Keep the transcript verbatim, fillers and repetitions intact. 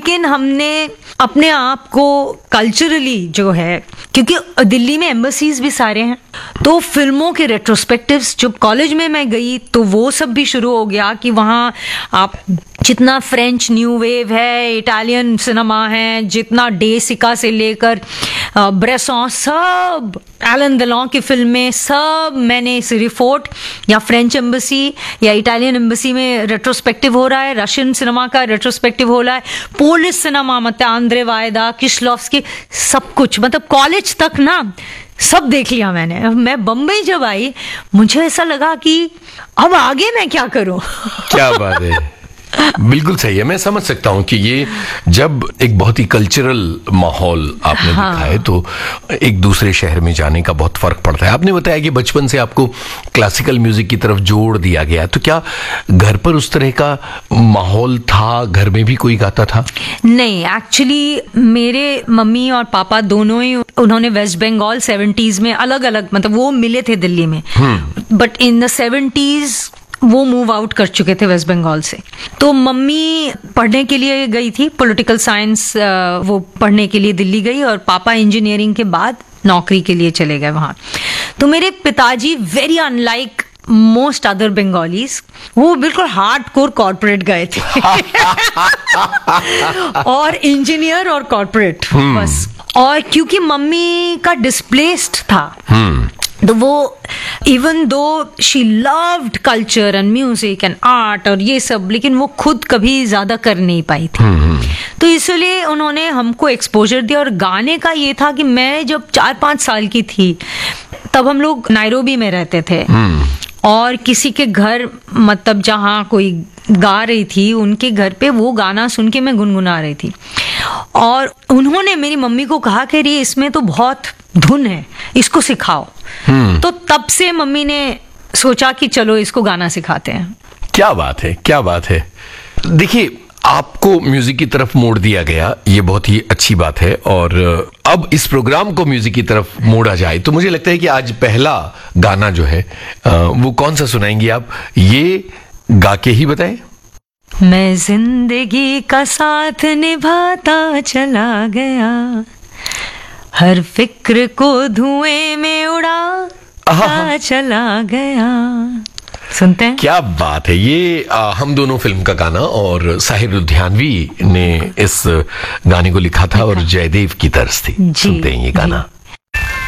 लेकिन हमने अपने आप को कल्चरली जो है, क्योंकि दिल्ली में एम्बसीज भी सारे हैं, तो फिल्मों के रेट्रोस्पेक्टिव्स जब कॉलेज में मैं गई तो वो सब भी शुरू हो गया कि वहाँ आप जितना फ्रेंच न्यू वेव है, इटालियन सिनेमा है, जितना डे सिका से लेकर ब्रेसॉन, सब एलन देलॉन की फिल्में, सब मैंने सिरिफोर्ट या फ्रेंच एम्बसी या इटालियन एम्बसी में रेट्रोस्पेक्टिव हो रहा है, रशियन सिनेमा का रेट्रोस्पेक्टिव हो रहा है, पोलिश सिनेमा मतलब आंद्रे वायदा, किशलोव्स्की, सब कुछ, मतलब कॉलेज तक ना सब देख लिया मैंने। मैं बम्बई जब आई मुझे ऐसा लगा कि अब आगे मैं क्या करूं। क्या बात है, बिल्कुल सही है। मैं समझ सकता हूं कि ये जब एक बहुत ही कल्चरल माहौल आपने हाँ। देखा है तो एक दूसरे शहर में जाने का बहुत फर्क पड़ता है। आपने बताया कि बचपन से आपको क्लासिकल म्यूजिक की तरफ जोड़ दिया गया, तो क्या घर पर उस तरह का माहौल था? घर में भी कोई गाता था? नहीं, एक्चुअली मेरे मम्मी और पापा दोनों ही, उन्होंने वेस्ट बंगाल सेवेंटीज में अलग अलग, मतलब वो मिले थे दिल्ली में, बट इन द सेवेंटीज वो मूव आउट कर चुके थे वेस्ट बंगाल से। तो मम्मी पढ़ने के लिए गई थी, पॉलिटिकल साइंस वो पढ़ने के लिए दिल्ली गई, और पापा इंजीनियरिंग के बाद नौकरी के लिए चले गए वहाँ। तो मेरे पिताजी very unlike most other Bengalis, वो बिल्कुल हार्डकोर कॉर्पोरेट गए थे और इंजीनियर और कॉर्पोरेट बस। और क्योंकि मम्मी का डिस्प्लेस्ड था तो वो, even though she loved culture and music and art और ये सब, लेकिन वो खुद कभी ज्यादा कर नहीं पाई थी। तो इसलिए उन्होंने हमको एक्सपोजर दिया। और गाने का ये था कि मैं जब चार पांच साल की थी तब हम लोग नायरोबी में रहते थे, और किसी के घर, मतलब जहाँ कोई गा रही थी उनके घर पे वो गाना सुन के मैं गुनगुना रही थी, और उन्होंने मेरी मम्मी को कहा कि रे इसमें तो बहुत धुन है, इसको सिखाओ। तो तब से मम्मी ने सोचा कि चलो इसको गाना सिखाते हैं। क्या बात है, क्या बात है। देखिए, आपको म्यूजिक की तरफ मोड़ दिया गया, ये बहुत ही अच्छी बात है। और अब इस प्रोग्राम को म्यूजिक की तरफ मोड़ा जाए तो मुझे लगता है कि आज पहला गाना जो है वो कौन सा सुनाएंगी आप, ये गा के ही बताएं। मैं जिंदगी का साथ निभाता चला गया, हर फिक्र को धुएं में उड़ाता चला गया। सुनते हैं? क्या बात है। ये आ, हम दोनों फिल्म का गाना, और साहिर लुधियानवी ने इस गाने को लिखा था और जयदेव की तर्ज थी। सुनते हैं ये गाना।